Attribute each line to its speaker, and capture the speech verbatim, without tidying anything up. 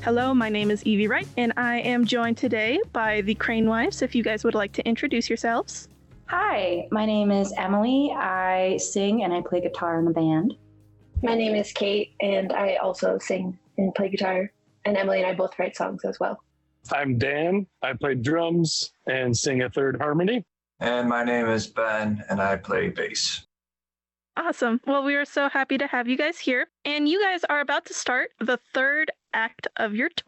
Speaker 1: Hello, my name is Evie Wright, and I am joined today by the Crane Wives. If you guys would like to introduce yourselves.
Speaker 2: Hi, my name is Emily. I sing and I play guitar in the band.
Speaker 3: My name is Kate, and I also sing and play guitar. And Emily and I both write songs as well.
Speaker 4: I'm Dan. I play drums and sing a third harmony.
Speaker 5: And my name is Ben, and I play bass.
Speaker 1: Awesome. Well, we are so happy to have you guys here. And you guys are about to start the third act of your tour.